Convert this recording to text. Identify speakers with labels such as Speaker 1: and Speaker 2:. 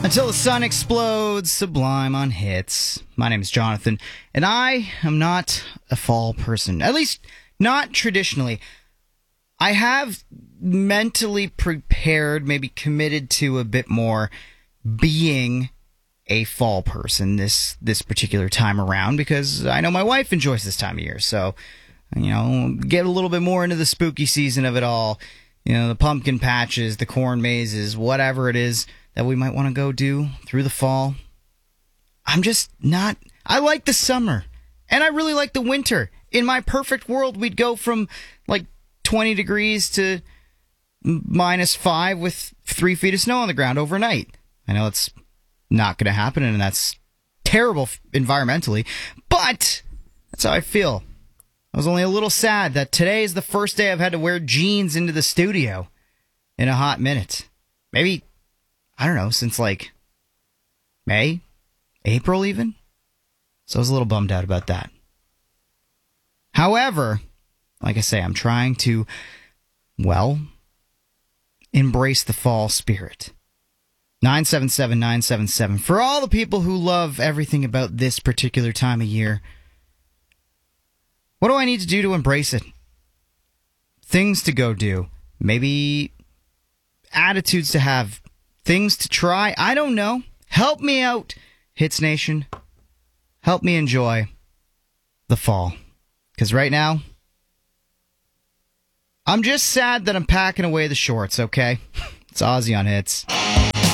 Speaker 1: Until the sun explodes, Sublime on Hits. My name is Jonathan, and I am not a fall person. At least, not traditionally. I have mentally prepared, maybe committed to a bit more being a fall person this particular time around, because I know my wife enjoys this time of year. So, get a little bit more into the spooky season of it all. The pumpkin patches, the corn mazes, whatever it is that we might want to go do through the fall. I'm just not. I like the summer, and I really like the winter. In my perfect world, we'd go from like 20 degrees to -5 with 3 feet of snow on the ground overnight. I know it's not going to happen, and that's terrible environmentally, but that's how I feel. I was only a little sad that today is the first day I've had to wear jeans into the studio in a hot minute. Maybe, I don't know, since like May, April even. So I was a little bummed out about that. However, like I say, I'm trying to, embrace the fall spirit. 977-977. For all the people who love everything about this particular time of year, what do I need to do to embrace it? Things to go do. Maybe attitudes to have. Things to try. I don't know. Help me out, Hits Nation. Help me enjoy the fall. Because right now, I'm just sad that I'm packing away the shorts, okay? It's Ozzy on Hits.